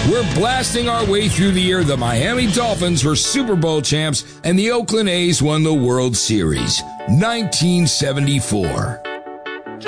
We're blasting our way through the year the Miami Dolphins were Super Bowl champs and the Oakland A's won the World Series. 1974.